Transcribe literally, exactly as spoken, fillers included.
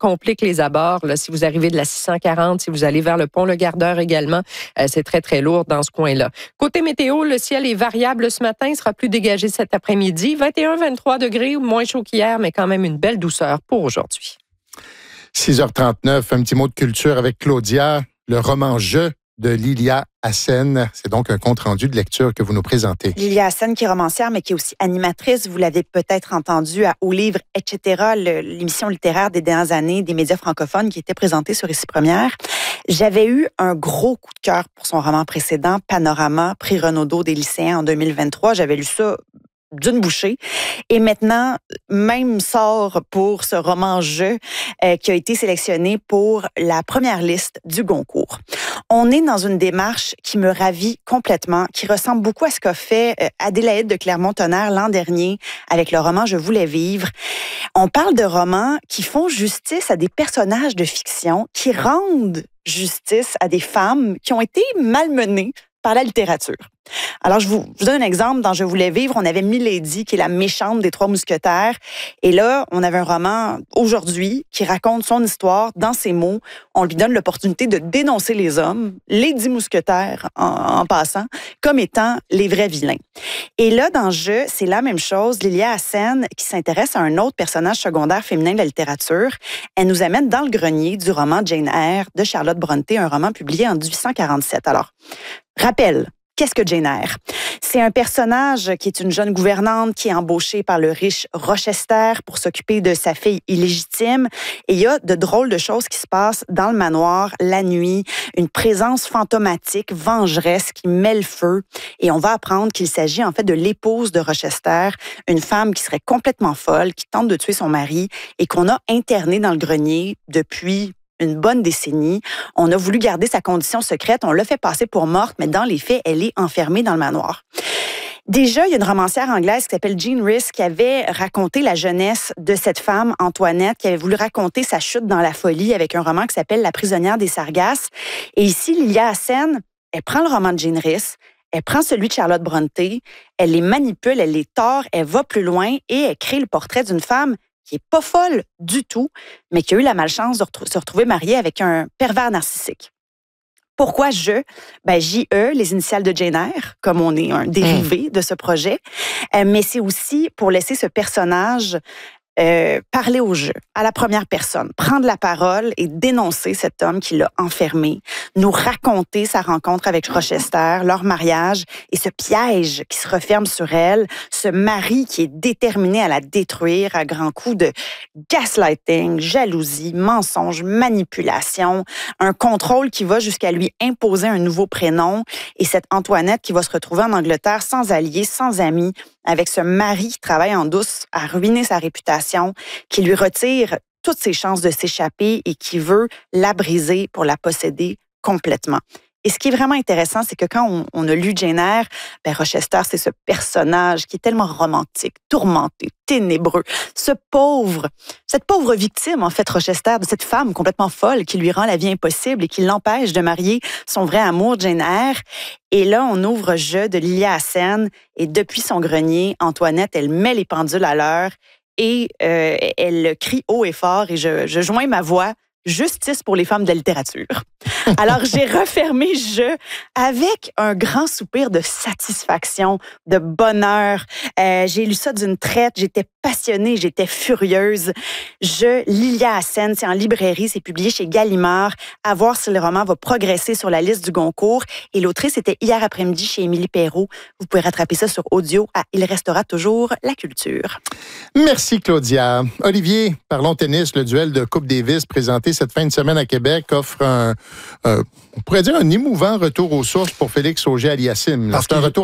complique les abords. Là, si vous arrivez de la six cent quarante, si vous allez vers le pont Le Gardeur également, euh, c'est très, très lourd dans ce coin-là. Côté météo, le ciel est variable ce matin. Il sera plus dégagé cet après-midi. vingt et un à vingt-trois degrés, moins chaud qu'hier, mais quand même une belle douceur pour aujourd'hui. six heures trente-neuf, un petit mot de culture avec Claudia. Le roman « Je » de Lilia Hassen. C'est donc un compte-rendu de lecture que vous nous présentez. Lilia Hassen, qui est romancière, mais qui est aussi animatrice. Vous l'avez peut-être entendu à Au Livre, et cetera, le, l'émission littéraire des dernières années des médias francophones qui était présentée sur Ici Première. J'avais eu un gros coup de cœur pour son roman précédent, Panorama, prix Renaudot des lycéens en deux mille vingt-trois. J'avais lu ça d'une bouchée. Et maintenant, même sort pour ce roman « Je euh, » qui a été sélectionné pour la première liste du Goncourt. On est dans une démarche qui me ravit complètement, qui ressemble beaucoup à ce qu'a fait euh, Adélaïde de Clermont-Tonnerre l'an dernier avec le roman « Je voulais vivre ». On parle de romans qui font justice à des personnages de fiction, qui rendent justice à des femmes qui ont été malmenées par la littérature. Alors, je vous, je vous donne un exemple. Dans « Je voulais vivre », on avait Milady, qui est la méchante des Trois Mousquetaires. Et là, on avait un roman aujourd'hui qui raconte son histoire dans ses mots. On lui donne l'opportunité de dénoncer les hommes, les dix mousquetaires en, en passant, comme étant les vrais vilains. Et là, dans « Je », c'est la même chose. Lilia Hassen, qui s'intéresse à un autre personnage secondaire féminin de la littérature, elle nous amène dans le grenier du roman Jane Eyre de Charlotte Brontë, un roman publié en dix-huit cent quarante-sept. Alors, rappel. Qu'est-ce que Jane Eyre? C'est un personnage qui est une jeune gouvernante qui est embauchée par le riche Rochester pour s'occuper de sa fille illégitime. Et il y a de drôles de choses qui se passent dans le manoir la nuit, une présence fantomatique, vengeresse qui met le feu. Et on va apprendre qu'il s'agit en fait de l'épouse de Rochester, une femme qui serait complètement folle, qui tente de tuer son mari et qu'on a internée dans le grenier depuis une bonne décennie. On a voulu garder sa condition secrète. On l'a fait passer pour morte, mais dans les faits, elle est enfermée dans le manoir. Déjà, il y a une romancière anglaise qui s'appelle Jean Rhys qui avait raconté la jeunesse de cette femme, Antoinette, qui avait voulu raconter sa chute dans la folie avec un roman qui s'appelle La prisonnière des Sargasses. Et ici, Lilia Hassen, elle prend le roman de Jean Rhys, elle prend celui de Charlotte Brontë, elle les manipule, elle les tord, elle va plus loin et elle crée le portrait d'une femme qui est pas folle du tout, mais qui a eu la malchance de se retrouver mariée avec un pervers narcissique. Pourquoi je? Ben, J E, les initiales de Jane Eyre, comme on est un dérivé mmh. de ce projet, euh, mais c'est aussi pour laisser ce personnage Euh, parler au jeu, à la première personne, prendre la parole et dénoncer cet homme qui l'a enfermé, nous raconter sa rencontre avec Rochester, leur mariage et ce piège qui se referme sur elle, ce mari qui est déterminé à la détruire à grands coups de gaslighting, jalousie, mensonge, manipulation, un contrôle qui va jusqu'à lui imposer un nouveau prénom et cette Antoinette qui va se retrouver en Angleterre sans alliés, sans amis, avec ce mari qui travaille en douce à ruiner sa réputation, qui lui retire toutes ses chances de s'échapper et qui veut la briser pour la posséder complètement. Et ce qui est vraiment intéressant, c'est que quand on, on a lu Jane Eyre, ben Rochester, c'est ce personnage qui est tellement romantique, tourmenté, ténébreux. Ce pauvre, cette pauvre victime, en fait, Rochester, de cette femme complètement folle qui lui rend la vie impossible et qui l'empêche de marier son vrai amour, Jane Eyre. Et là, on ouvre Je de Lilia Hassen et depuis son grenier, Antoinette, elle met les pendules à l'heure et euh, elle crie haut et fort et je, je joins ma voix. Justice pour les femmes de la littérature. Alors, j'ai refermé Je avec un grand soupir de satisfaction, de bonheur. Euh, j'ai lu ça d'une traite, j'étais passionnée, j'étais furieuse. Je, Lilia Hassen, c'est en librairie, c'est publié chez Gallimard. À voir si le roman va progresser sur la liste du Goncourt. Et l'autrice était hier après-midi chez Émilie Perrault. Vous pouvez rattraper ça sur audio à Il restera toujours la culture. Merci, Claudia. Olivier, parlons tennis. Le duel de Coupe Davis présenté cette fin de semaine à Québec offre un, euh, on pourrait dire un émouvant retour aux sources pour Félix Auger-Aliassime. C'est un retour